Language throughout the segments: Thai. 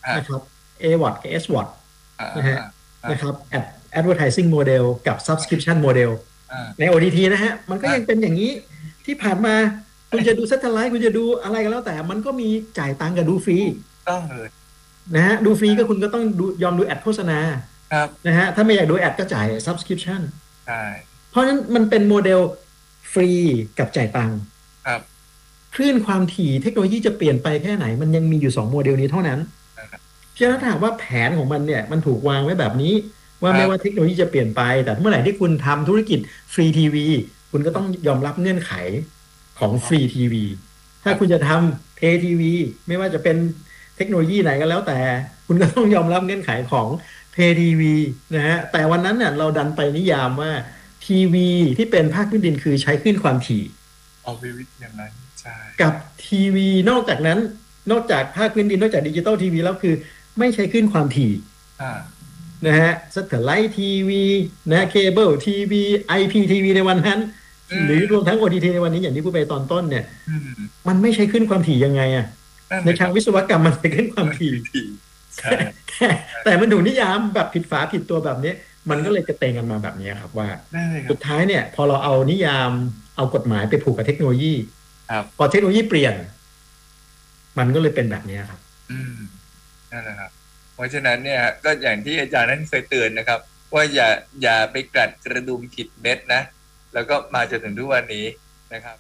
นะครับ AWOT กับ SWOT อ่านะฮะอ่าอ่านะครับ Advertising Model กับ Subscription Model อ่าใน OTT นะฮะมันก็อ่ายังเป็นอย่างนี้ที่ผ่านมาคุณจะดู Satellite คุณจะดูอะไรก็แล้วแต่มันก็มีจ่ายตังค์กับดูฟรีถูกต้องเลยนะฮะดูฟรีก็คุณก็ต้องดูยอมดูแอดโฆษณาครับนะฮะถ้าไม่อยากดูแอดก็จ่าย Subscription ใช่เพราะฉะนั้นมันเป็นโมเดลฟรีกับจ่ายตังค์ครับคลื่นความถี่เทคโนโลยีจะเปลี่ยนไปแค่ไหนมันยังมีอยู่สองโมเดลนี้เท่านั้นนะครับฉะนั้นถ้าหากว่าแผนของมันเนี่ยมันถูกวางไว้แบบนี้ว่าไม่ว่าเทคครับโนโลยีจะเปลี่ยนไปแต่เมื่อไหร่ที่คุณทำธุรกิจฟรีทีวีคุณก็ต้องยอมรับเงื่อนไขของฟรีทีวีคถ้ารับคุณจะทำเพย์ทีวีไม่ว่าจะเป็นเทคโนโลยีไหนก็แล้วแต่คุณก็ต้องยอมรับเงื่อนไขของเพย์ทีวีนะฮะแต่วันนั้นเนี่ยเราดันไปนิยามว่าทีวีที่เป็นภาคพื้นดินคือใช้คลื่นความถี่เอาวิวิทย์อย่างนั้นใช่กับทีวีนอกจากนั้นนอกจากภาคพื้นดินนอกจากดิจิตอลทีวีแล้วคือไม่ใช้คลื่นความถี่อ่านะฮะสแตไลท์ทีวีนะเคเบิลทีวีไอพีทีวีในวันนั้นอืหรือรวมทั้มง OTT ในวันนี้อย่างที่พูดไปตอนต้นเนี่ยอืมมันไม่ใช้คลื่นความถี่ยังไงอะในทางนั่นเลยครับวิศวกรรมมันใช้คลื่นความถี่วิธีใช่แต่แต่มันถูกนิยามแบบผิดฝาผิดตัวแบบนี้มันก็เลยกระเตงกันมาแบบนี้ครับว่านั่นเลยครับสุดท้ายเนี่ยพอเราเอานิยามเอากฎหมายไปผูกกับเทคโนโลยีครับพอเทคโนโลยีเปลี่ยนมันก็เลยเป็นแบบนี้ครับอืมนั่นแหละครับเพราะฉะนั้นเนี่ยก็อย่างที่อาจารย์นั้นเคยเตือนนะครับว่าอย่าไปกลัดกระดุมผิดเม็ดนะแล้วก็มาจนถึงทุกวันนี้นะครับ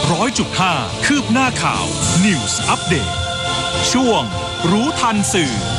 100.5 คืบหน้าข่าว News Update ช่วงรู้ทันสื่อ